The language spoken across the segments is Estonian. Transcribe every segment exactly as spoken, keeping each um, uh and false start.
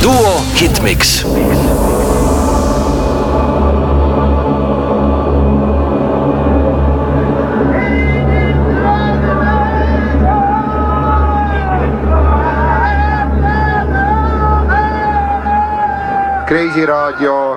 Duo Hitmix. Kreisiraadio.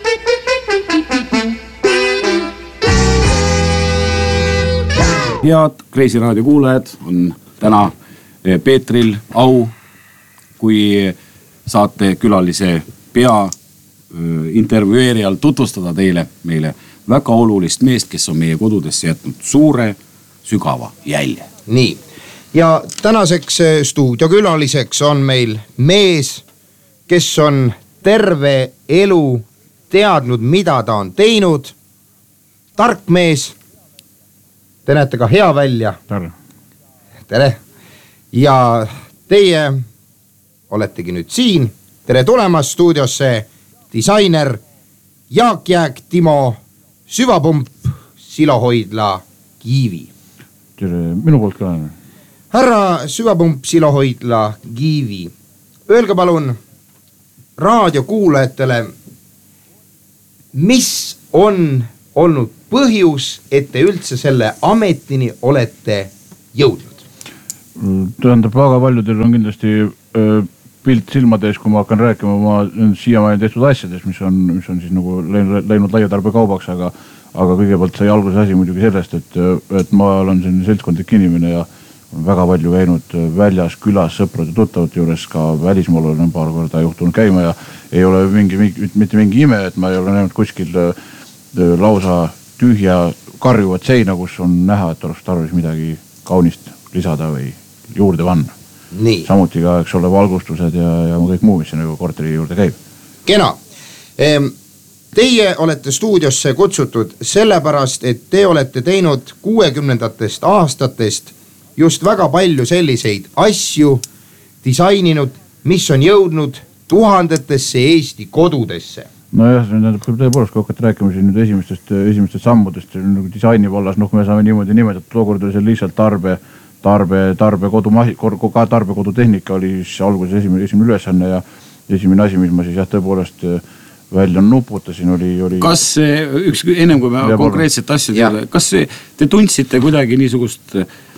Head Kreisiraadio kuulajad, on täna Peetril au, kui saate külalise pea intervjueerijal tutvustada teile meile väga olulist meest, kes on meie kodudesse jätnud suure, sügava jälje. Nii, ja tänaseks stuudiokülaliseks on meil mees, kes on terve elu teadnud, mida ta on teinud. Tark mees. Te näete ka hea välja. Tere. Tere. Ja teie oletegi nüüd siin. Tere tulemast stuudiosse disainer Jaak Jääk, Timo Süvapump, Silohoidla Kiivi. Tere, minu poolt ka. Härra Süvapump, Silohoidla Kiivi. Öelge palun raadiokuulajatele, mis on olnud põhjus, et te üldse selle ametini olete jõudnud? Tähendab, väga paljudel on kindlasti öö, pilt silmades, kui ma hakkan rääkima oma siiamaani tehtud asjadest, mis on, mis on siis nagu läinud, läinud laiatarbe kaubaks, aga, aga kõigepealt sai alguse asi muidugi sellest, et, et ma olen selline seltskondlik inimene ja väga palju käinud väljas, külas, sõprade, tuttavate juures, ka välismaal olen paar korda juhtunud käima ja ei ole mingi, mingi, mitte mingi ime, et ma ei ole näinud kuskil lausa tühja karjuvat seina, kus on näha, et oleks tarvis midagi kaunist lisada või juurde panna. Nii. Samuti ka, eks ole, valgustused ja, ja kõik muu, mis nagu korteri juurde käib. Kena. Teie olete stuudiosse kutsutud sellepärast, et te olete teinud kuuekümnendatest aastatest just väga palju selliseid asju disaininud, mis on jõudnud tuhandetesse Eesti kodudesse. Nojah, see on tõepoolest, kui hakata rääkima siin nüüd esimestest, esimestest sammudest nagu disaini vallas, noh, me saame niimoodi nimetada, tookord oli see lihtsalt tarbe, tarbe, tarbe kodu, ka tarbe kodutehnika oli siis alguses esimene, esimene ülesanne ja esimene asi, mis ma siis jah, tõepoolest välja nuputasin, oli, oli... Kas üks, ennem kui me konkreetset asja teile, kas te tundsite kuidagi niisugust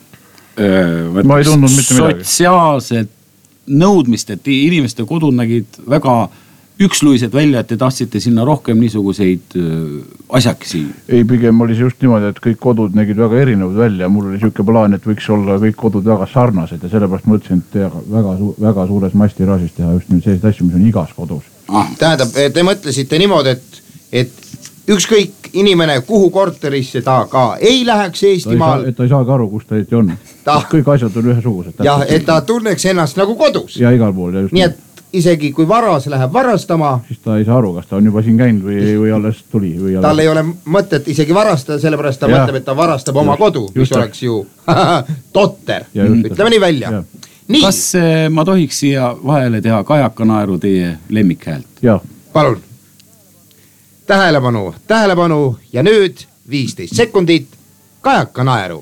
öö, ma ei tundnud mitte midagi. Sotsiaalset nõudmist, et inimeste kodud nägid väga üksluised välja, et te tahtsite sinna rohkem niisuguseid asjakesi? Ei, pigem oli see just niimoodi, et kõik kodud nägid väga erinevad välja. Mul oli siuke plaan, et võiks olla kõik kodud väga sarnased ja sellepärast mõtlesin, et teha väga, väga suures mastiraasis teha just nüüd sellised asju, mis on igas kodus. Ah. Tähendab, te mõtlesite niimoodi, et, et ükskõik inimene kuhu korterisse ta ka ei läheks Eestimaal. Et ta ei saagi aru, kus ta eeti on. Ta... Kõik asjad on ühesugused. Ja, et ta tunneks ennast nagu kodus. Ja igal pool. Ja just nii, et isegi kui varas läheb varastama, siis ta ei saa aru, kas ta on juba siin käinud või, või alles tuli. Või alles... Tal ei ole mõtet isegi varastada, sellepärast ta ja. mõtleb, et ta varastab just, oma kodu, mis just oleks ju totter. Ütleme nii välja. Nii. Kas ma tohiks siia vahele teha kajakanaeru teie lemmikhäält? Jah. Palun. Tähelepanu, tähelepanu ja nüüd viisteist sekundit kajakanaeru.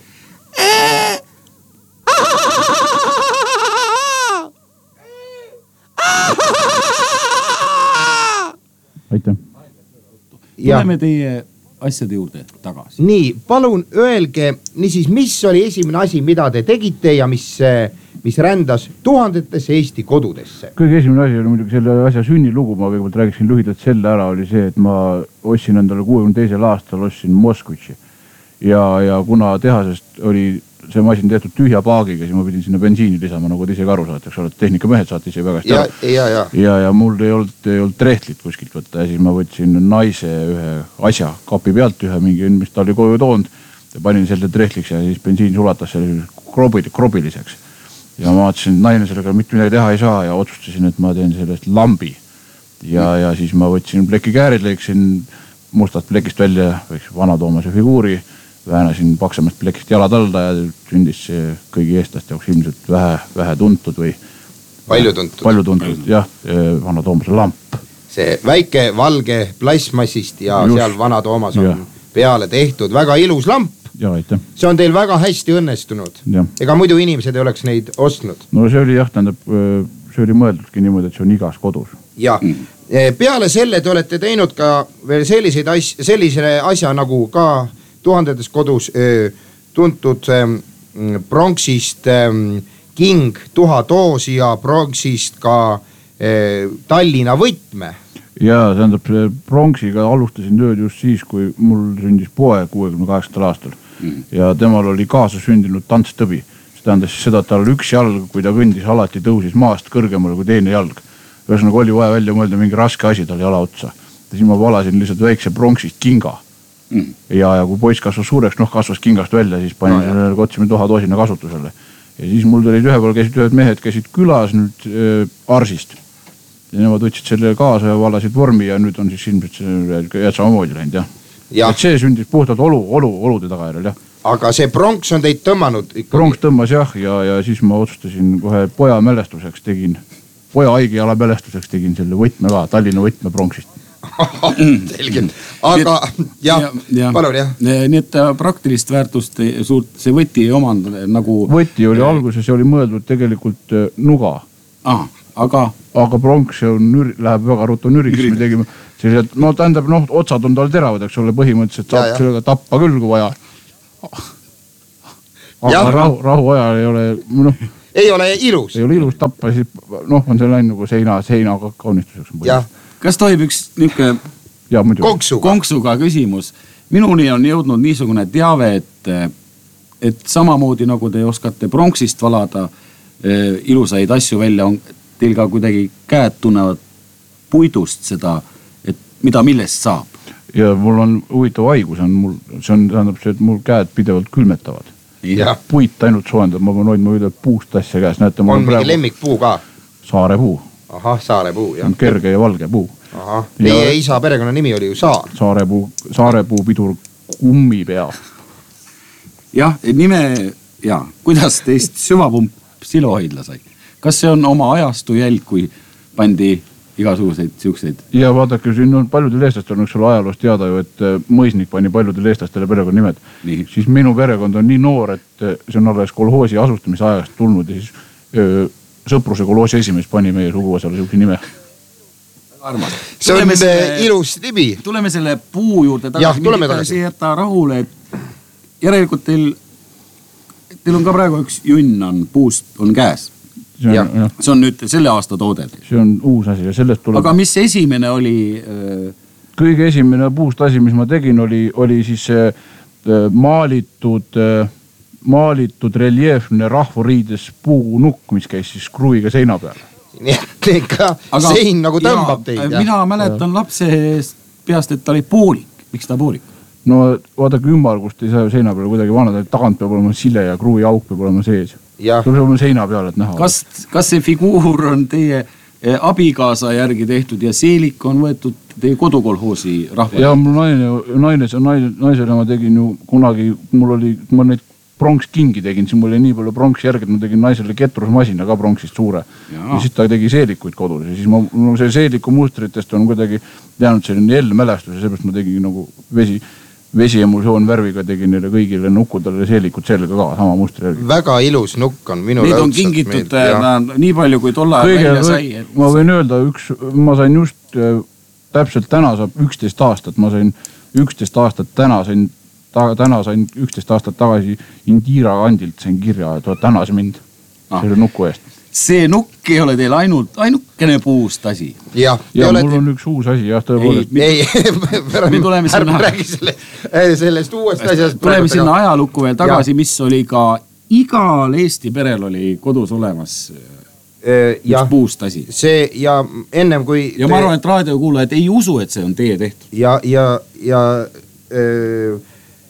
Aitäh. Tuleme teie asjade juurde tagasi. Nii, palun öelge, niisiis, mis oli esimene asi, mida te tegite ja mis, mis rändas tuhandetesse Eesti kodudesse? Kõige esimene asi oli muidugi selle asja sünnilugu, ma kõigepealt räägiksin lühidalt selle ära, oli see, et ma ostsin endale kuuekümne teisel aastal, ostsin Moskvitši ja, ja kuna tehasest oli see masin tehtud tühja paagiga, siis ma pidin sinna bensiini lisama, nagu te ise ka aru saate, eks ole, tehnikamehed saate ise väga hästi aru. Ja, ja, ja, ja mul ei olnud, ei olnud trehtlit kuskilt võtta ja siis ma võtsin naise ühe asja kapi pealt, ühe mingi, mis ta oli koju toonud ja panin selle trehtliks ja siis bensiin sulatas selle krobil, krobiliseks. Ja ma vaatasin, et naine sellega mitte midagi teha ei saa ja otsustasin, et ma teen sellest lambi. Ja, ja siis ma võtsin plekikäärid, leiksin mustast plekist välja vana Toomase figuuri, väänasin paksemast plekist jalad alda ja sündis see kõigi eestlaste jaoks ilmselt vähe, vähe tuntud või palju tuntud, palju tuntud jah, vana Toomase lamp. See väike valge plasmassist ja just, seal vana Toomas on ja. Peale tehtud väga ilus lamp. Ja, aitäh. See on teil väga hästi õnnestunud. Ja. Ega muidu inimesed ei oleks neid ostnud. No see oli jah, tähendab see oli mõeldudki niimoodi, et see on igas kodus. Ja peale selle te olete teinud ka veel selliseid asja, sellise asja nagu ka tuhandetes kodus öö, tuntud öö, pronksist öö, king tuhatoosi ja pronksist ka öö, Tallinna võtme. Ja tähendab, pronksiga alustasin tööd just siis, kui mul sündis poeg kuuekümne kaheksandal aastal mm. ja temal oli kaasa sündinud tantstõbi. See tähendas seda, et tal oli üks jalg, kui ta kõndis, alati tõusis maast kõrgemale kui teine jalg. Ühesõnaga oli vaja välja mõelda mingi raske asi tal jala otsa. Ja siis ma valasin lihtsalt väikse pronksist kinga. Mm. Ja, ja kui poiss kasvas suureks, noh kasvas kingast välja, siis panin no, selle kotsime tuhatoosina kasutusele. Ja siis mul tulid ühe pool käisid ühed mehed, käisid külas nüüd äh, Arsist. Ja nemad võtsid selle kaasa ja valasid vormi ja nüüd on siis ilmselt see samamoodi läinud, jah. Ja. Et see sündis puhtalt olu, olu, olude tagajärjel, jah. Aga see pronks on teid tõmmanud ikkagi? Pronks tõmmas, jah, ja, ja siis ma otsustasin kohe poja mälestuseks tegin poja haigejala mälestuseks tegin selle võtme ka, Tallinna võtme pronksist. Selgelt, aga jah, ja, palun jah. Nii et praktilist väärtust suurt see võti ei omand nagu... Võti oli alguses, oli mõeldud tegelikult nuga. Ah, aga... aga pronks nür, läheb väga rutu nüriks, me tegime sellised, no tähendab, noh, otsad on tal teravad, eks ole, põhimõtteliselt saab sellega tappa küll, kui vaja. Aga rahu, rahu ajal ei ole, noh... ei ole ilus. Ei ole ilus tappa, siis noh, on see läinud nagu seina, seina kaunistuseks. Kas tohib üks niuke konksuga. konksuga küsimus? Minuni on jõudnud niisugune teave, et, et samamoodi nagu te oskate pronksist valada eh, ilusaid asju välja, on teil ka kuidagi käed tunnevad puidust seda, et mida millest saab? Ja mul on huvitav haigus, on mul, see on tähendab see, et mul käed pidevalt külmetavad. Ja. Puit ainult soendab, ma pean hoidma üle puust asja käes. Näete, on mingi lemmikpuu ka? Saarepuu. Ahah, Saarepuu, jah. On kerge ja valge puu. Ahah, meie ja... isa perekonna nimi oli ju Saar. Saarepuu, Saarepuu pidur kummipea. Jah, nime, ja, kuidas teist süvapump silohoidla sai? Kas see on oma ajastu jälg, kui pandi igasuguseid siukseid? Ja vaadake, siin on paljudel eestlastel on üks ole ajaloost teada ju, et mõisnik pani paljudel eestlastele perekonna nimed. Nii. Siis minu perekond on nii noor, et see on alles kolhoosi asustamise ajast tulnud ja siis öö, sõpruse kolhoosi esimees pani meie suguvõsale siuke nime. Armas. See on selle, ilus nimi. Tuleme selle puu juurde tagasi. Jah, tuleme tagasi. See jätta rahule, et järelikult teil, teil on ka praegu üks junn on puust on käes. See on, ja. see on nüüd selle aasta toode. See on uus asi ja sellest tuleb... Aga mis esimene oli? Äh... Kõige esimene puust asi, mis ma tegin, oli, oli siis äh, maalitud, äh, maalitud reljeefne rahvuriides puunukk, mis käis siis kruviga seina peal. Nii et ka Aga, sein nagu tõmbab teid. Ja. Mina mäletan lapse peast, et ta oli poolik. Miks ta poolik? No vaadake ümmargust ei saa ju seina peal kuidagi vanada, et tagant peab olema sile ja kruvi auk peab olema sees. Ja. Tuleb olema seina peal, et näha. Kas, kas see figuur on teie abikaasa järgi tehtud ja seelik on võetud teie kodukolhoosi rahva? Ja mul naine, naine, naine, naisele ma tegin ju kunagi, mul oli, ma neid pronkskingi tegin, siis mul oli nii palju pronks järgi, et ma tegin naisele ketrusmasina ka pronksist suure. Ja, ja siis ta tegi seelikuid kodus ja siis ma, no see seeliku mustritest on kuidagi jäänud selline L-mälestus ja seepärast ma tegin nagu vesi, vesiemulsioon värviga tegin neile kõigile nukkudele seelikud selga ka, sama mustri järgi. Väga ilus nukk on minule. Neid on kingitud ja... nii palju, kui tolla välja sai. Et... Ma võin öelda, üks, ma sain just äh, täpselt täna saab üksteist aastat, ma sain üksteist aastat täna sain, ta, täna sain üksteist aastat tagasi Indira Andilt sain kirja, et tänase mind ah. selle nuku eest. See nukk ei ole teil ainult, ainukene puust asi. Ja, ja mul olete... on üks uus asi, jah, tõepoolest. Ei, me tuleme sinna... räägi selle, sellest uuest asjast. Tuleme sinna ajalukku veel tagasi, ja. Mis oli ka igal Eesti perel oli kodus olemas üks ja, puust asi. See ja ennem kui... Ja ma arvan, et raadiokuulajad ei usu, et see on teie tehtud. Ja, ja, ja öö,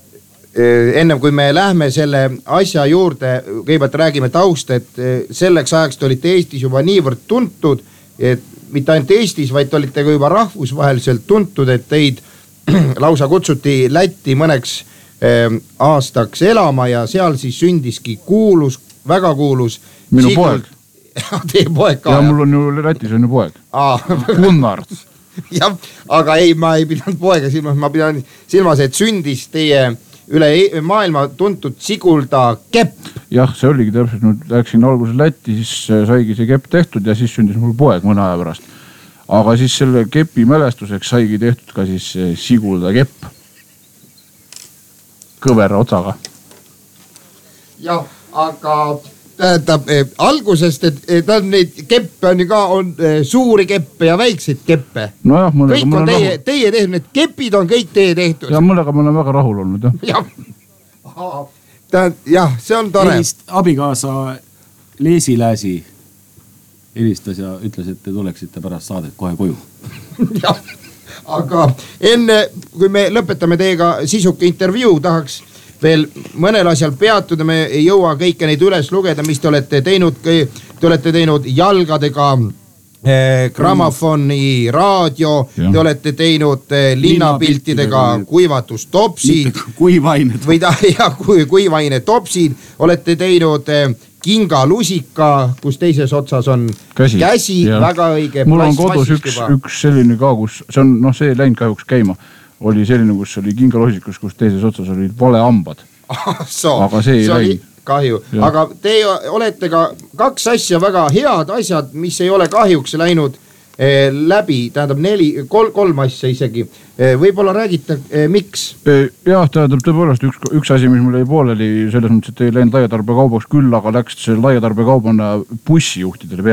ennem kui me lähme selle asja juurde, kõigepealt räägime taust, et selleks ajaks te olite Eestis juba niivõrd tuntud, et mitte ainult Eestis, vaid te olite ka juba rahvusvaheliselt tuntud, et teid lausa kutsuti Lätti mõneks aastaks elama ja seal siis sündiski kuulus, väga kuulus. Minu Siegel... poeg. Teie poeg ka. Ja mul on ju Lätis on ju poeg. Gunnard. Jah, aga ei, ma ei pidanud poega silmas, ma pidan silmas, et sündis teie üle maailma tuntud Sigulda kepp. Jah, see oligi täpselt, nüüd läksin alguses Lätti, siis saigi see kepp tehtud ja siis sündis mul poeg mõne aja pärast. Aga siis selle kepi mälestuseks saigi tehtud ka siis Sigulda kepp. Kõvera otsaga. Jah, aga tähendab eh, algusest, et, et on neid keppe on ju ka, on eh, suuri keppe ja väikseid keppe. No jah, mõnega, kõik on teie, teie tehtud, need kepid on kõik teie tehtud. Ja mõnega ma olen väga rahul olnud. Jah, jah, jah see on tore. Helist abikaasa Leesi-Lääsi helistas ja ütles, et te tuleksite pärast saadet kohe koju. Jah, aga enne kui me lõpetame teiega sisuke intervjuu, tahaks veel mõnel asjal peatuda, me ei jõua kõike neid üles lugeda, mis te olete teinud. Te olete teinud jalgadega eh, grammofoni, raadio, ja. Te olete teinud eh, linnapiltidega kuivatustopsid. Kuivained. Või ta, ja, kuivaine topsid. Olete teinud eh, kingalusika, kus teises otsas on käsi, käsi väga õige. Mul on kodus üks, üks selline ka, kus see on, noh, see ei läinud kahjuks käima. Oli selline, kus oli kingalusikus, kus teises otsas olid vale ambad. So, aga see ei see läinud. Kahju. Ja. Aga te olete ka kaks asja väga head asjad, mis ei ole kahjuks läinud eh, läbi. Tähendab neli, kol, kolm asja isegi. Eh, võib-olla räägite, eh, miks? Jah, tähendab tõepoolest üks, üks asi, mis mul ei pooleli selles mõttes, et ei läinud laiatarbekaubaks küll, aga läks see laiatarbekaubana bussijuhtidele peale.